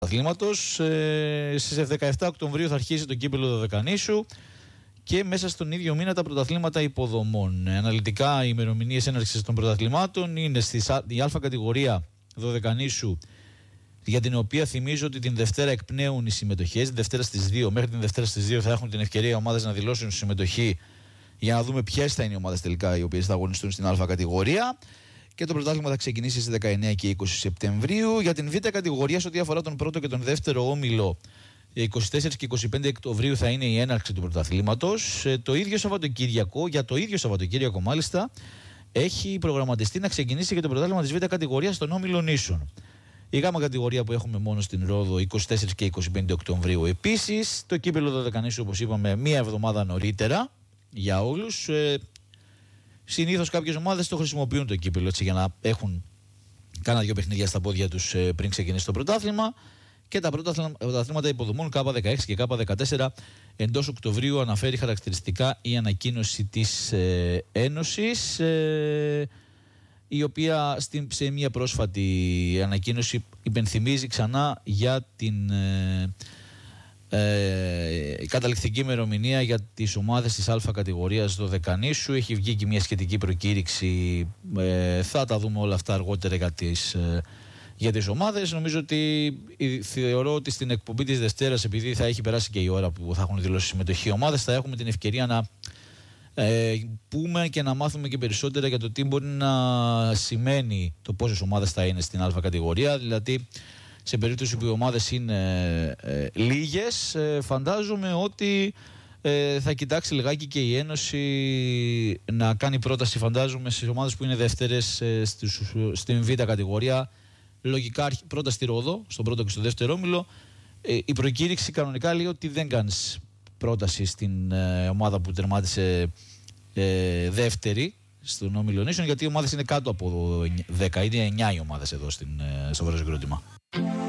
πρωταθλήματος. Στις 17 Οκτωβρίου θα αρχίσει το κύπελλο Δωδεκανήσου και μέσα στον ίδιο μήνα τα πρωταθλήματα υποδομών. Αναλυτικά οι ημερομηνίες έναρξης των πρωταθλημάτων είναι η Α κατηγορία Δωδεκανήσου, για την οποία θυμίζω ότι την Δευτέρα εκπνέουν οι συμμετοχές. Δευτέρα στις 2, μέχρι την Δευτέρα στις 2 θα έχουν την ευκαιρία οι ομάδες να δηλώσουν συμμετοχή για να δούμε ποιες θα είναι οι ομάδες τελικά οι οποίες θα αγωνιστούν στην Α κατηγορία. Και το πρωτάθλημα θα ξεκινήσει στις 19 και 20 Σεπτεμβρίου. Για την Β κατηγορία, σε ό,τι αφορά τον πρώτο και τον δεύτερο όμιλο, 24 και 25 Οκτωβρίου θα είναι η έναρξη του πρωταθλήματος. Το ίδιο Σαββατοκύριακο, για το ίδιο Σαββατοκύριακο μάλιστα, έχει προγραμματιστεί να ξεκινήσει και το πρωτάθλημα της Β κατηγορίας στον όμιλο νήσων. Η Γ κατηγορία που έχουμε μόνο στην Ρόδο 24 και 25 Οκτωβρίου. Επίσης, το κύπελλο Δωδεκανήσου, όπως είπαμε, μία εβδομάδα νωρίτερα για όλους. Συνήθως κάποιες ομάδες το χρησιμοποιούν το κύπελλο έτσι, για να έχουν κάνα δύο παιχνίδια στα πόδια τους πριν ξεκινήσει το πρωτάθλημα. Και τα πρωταθλήματα υποδομών K16 και K14 εντός Οκτωβρίου αναφέρει χαρακτηριστικά η ανακοίνωση της Ένωσης, η οποία σε μια πρόσφατη ανακοίνωση υπενθυμίζει ξανά για την καταληκτική ημερομηνία για τις ομάδες της Α κατηγορίας Δωδεκανήσου. Έχει βγει και μια σχετική προκήρυξη, θα τα δούμε όλα αυτά αργότερα για τις ομάδες. Νομίζω ότι θεωρώ ότι στην εκπομπή της Δευτέρας, επειδή θα έχει περάσει και η ώρα που θα έχουν δηλώσει συμμετοχή οι ομάδες, θα έχουμε την ευκαιρία να πούμε και να μάθουμε και περισσότερα για το τι μπορεί να σημαίνει το πόσες ομάδες θα είναι στην Α κατηγορία. Δηλαδή, σε περίπτωση που οι ομάδες είναι λίγες, φαντάζομαι ότι θα κοιτάξει λιγάκι και η Ένωση να κάνει πρόταση, φαντάζομαι, στις ομάδες που είναι δεύτερες στην Β κατηγορία. Λογικά πρώτα στη Ρόδο, στον πρώτο και στο δεύτερο όμιλο. Η προκήρυξη κανονικά λέει ότι δεν κάνεις πρόταση στην ομάδα που τερμάτισε δεύτερη στον όμιλο νήσων, γιατί οι ομάδες είναι κάτω από 10, είναι 9 οι ομάδες εδώ στο πρώτο συγκρότημα.